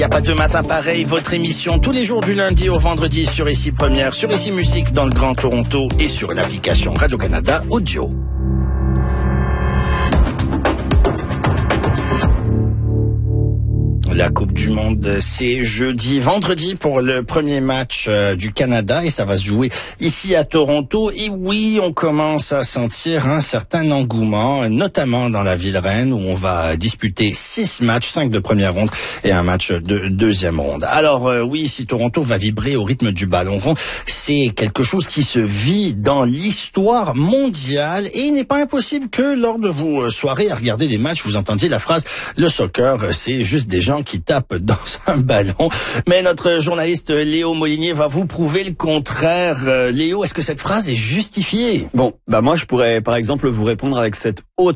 Il n'y a pas de matin pareil, votre émission tous les jours du lundi au vendredi sur Ici Première, sur Ici Musique dans le Grand Toronto et sur l'application Radio-Canada Audio. La Coupe du Monde, c'est vendredi pour le premier match du Canada et ça va se jouer ici à Toronto. Et oui, on commence à sentir un certain engouement, notamment dans la ville reine où on va disputer 6 matchs, 5 de première ronde et un match de deuxième ronde. Alors oui, si Toronto va vibrer au rythme du ballon rond, c'est quelque chose qui se vit dans l'histoire mondiale et il n'est pas impossible que lors de vos soirées à regarder des matchs, vous entendiez la phrase « Le soccer, c'est juste des gens qui tapent dans un ballon ». Mais notre journaliste Léo Molinier va vous prouver le contraire. Léo, est-ce que cette phrase est justifiée? Bon, moi je pourrais par exemple vous répondre avec cette haute